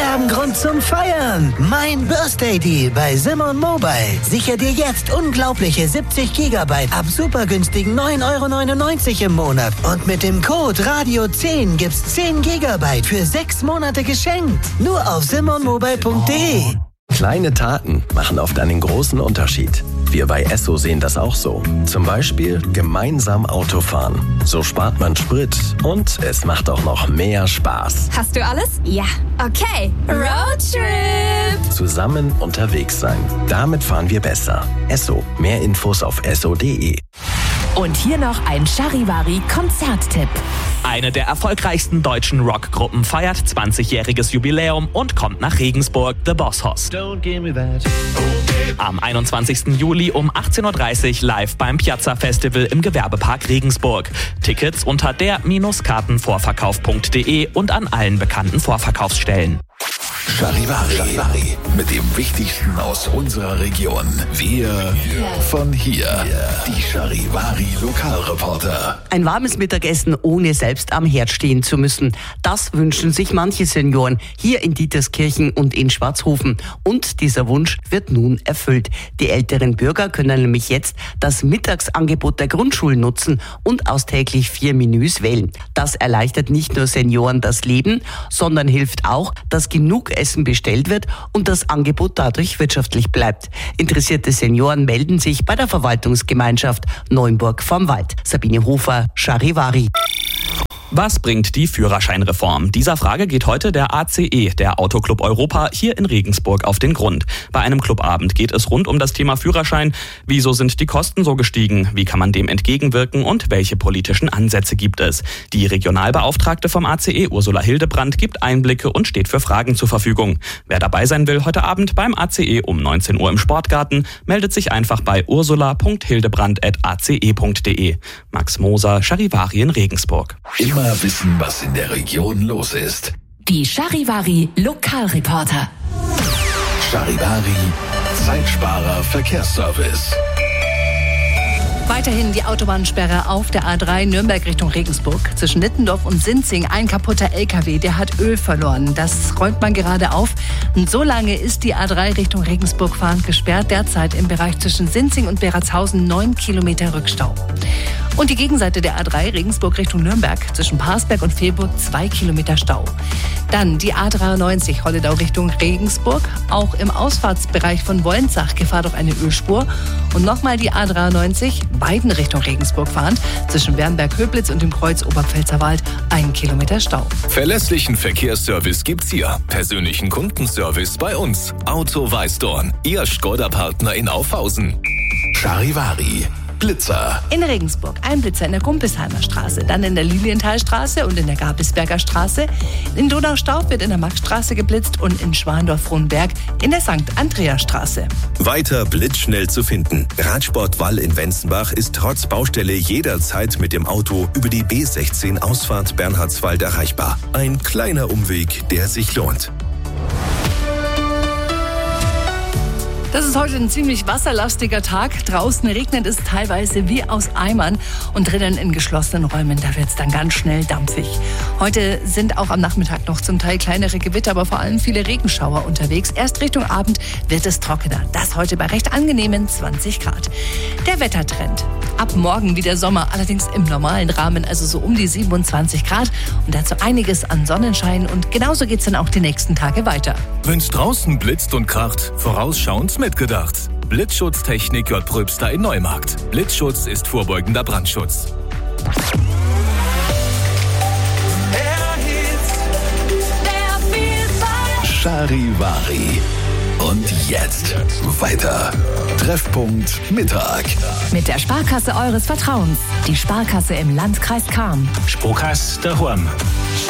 Wir haben Grund zum Feiern. Mein Birthday Deal bei Simon Mobile. Sicher dir jetzt unglaubliche 70 GB ab super günstigen 9,99 € im Monat. Und mit dem Code Radio10 gibt's 10 GB für 6 Monate geschenkt. Nur auf simonmobile.de. Kleine Taten machen oft einen großen Unterschied. Wir bei Esso sehen das auch so. Zum Beispiel gemeinsam Auto fahren. So spart man Sprit und es macht auch noch mehr Spaß. Hast du alles? Ja. Okay. Roadtrip. Zusammen unterwegs sein. Damit fahren wir besser. Esso. Mehr Infos auf esso.de. Und hier noch ein Charivari-Konzerttipp. Eine der erfolgreichsten deutschen Rockgruppen feiert 20-jähriges Jubiläum und kommt nach Regensburg, The Boss Hoss. Am 21. Juli um 18:30 Uhr live beim Piazza Festival im Gewerbepark Regensburg. Tickets unter der-kartenvorverkauf.de und an allen bekannten Vorverkaufsstellen. Charivari mit dem Wichtigsten aus unserer Region. Wir von hier. Die Charivari Lokalreporter. Ein warmes Mittagessen, ohne selbst am Herd stehen zu müssen. Das wünschen sich manche Senioren hier in Dieterskirchen und in Schwarzhofen. Und dieser Wunsch wird nun erfüllt. Die älteren Bürger können nämlich jetzt das Mittagsangebot der Grundschulen nutzen und aus täglich 4 Menüs wählen. Das erleichtert nicht nur Senioren das Leben, sondern hilft auch, dass genug Essen bestellt wird und das Angebot dadurch wirtschaftlich bleibt. Interessierte Senioren melden sich bei der Verwaltungsgemeinschaft Neunburg vom Wald. Sabine Hofer, Charivari. Was bringt die Führerscheinreform? Dieser Frage geht heute der ACE, der Autoclub Europa, hier in Regensburg auf den Grund. Bei einem Clubabend geht es rund um das Thema Führerschein. Wieso sind die Kosten so gestiegen? Wie kann man dem entgegenwirken? Und welche politischen Ansätze gibt es? Die Regionalbeauftragte vom ACE, Ursula Hildebrand, gibt Einblicke und steht für Fragen zur Verfügung. Wer dabei sein will, heute Abend beim ACE um 19 Uhr im Sportgarten, meldet sich einfach bei ursula.hildebrand@ace.de. Max Moser, Charivari in Regensburg. Immer wissen, was in der Region los ist. Die Charivari Lokalreporter. Charivari Zeitsparer Verkehrsservice. Weiterhin die Autobahnsperre auf der A3 Nürnberg Richtung Regensburg. Zwischen Nittendorf und Sinzing ein kaputter LKW, der hat Öl verloren. Das räumt man gerade auf. Und so lange ist die A3 Richtung Regensburg fahrend gesperrt. Derzeit im Bereich zwischen Sinzing und Beratshausen 9 Kilometer Rückstau. Und die Gegenseite der A3 Regensburg Richtung Nürnberg zwischen Parsberg und Vilburg 2 Kilometer Stau. Dann die A93 Holledau Richtung Regensburg. Auch im Ausfahrtsbereich von Wolnzach Gefahr durch eine Ölspur. Und nochmal die A93 Weiden Richtung Regensburg fahrend. Zwischen Wernberg-Höblitz und dem Kreuz Oberpfälzerwald 1 Kilometer Stau. Verlässlichen Verkehrsservice gibt's hier. Persönlichen Kundenservice bei uns. Auto Weißdorn. Ihr Skoda-Partner in Aufhausen. Charivari. Blitzer. In Regensburg ein Blitzer in der Gumpelsheimer Straße, dann in der Lilienthalstraße und in der Gabelsberger Straße. In Donaustauf wird in der Maxstraße geblitzt und in Schwandorf-Frohnberg in der St. Andreasstraße. Weiter blitzschnell zu finden. Radsport Wall in Wenzenbach ist trotz Baustelle jederzeit mit dem Auto über die B16 Ausfahrt Bernhardswald erreichbar. Ein kleiner Umweg, der sich lohnt. Das ist heute ein ziemlich wasserlastiger Tag. Draußen regnet es teilweise wie aus Eimern und drinnen in geschlossenen Räumen, da wird es dann ganz schnell dampfig. Heute sind auch am Nachmittag noch zum Teil kleinere Gewitter, aber vor allem viele Regenschauer unterwegs. Erst Richtung Abend wird es trockener. Das heute bei recht angenehmen 20 Grad. Der Wettertrend. Ab morgen wieder Sommer, allerdings im normalen Rahmen, also so um die 27 Grad. Und dazu einiges an Sonnenschein und genauso geht es dann auch die nächsten Tage weiter. Wenn's draußen blitzt und kracht, vorausschauend mitgedacht. Blitzschutztechnik J. Pröbster in Neumarkt. Blitzschutz ist vorbeugender Brandschutz. Charivari. Und jetzt weiter. Treffpunkt Mittag. Mit der Sparkasse eures Vertrauens. Die Sparkasse im Landkreis Cham. Sparkasse daheim.